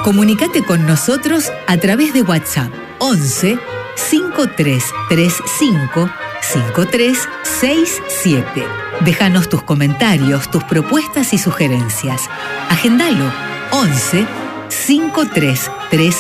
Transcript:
Comunicate con nosotros a través de WhatsApp 11 5335 5367. Déjanos tus comentarios, tus propuestas y sugerencias. Agendalo 11 5335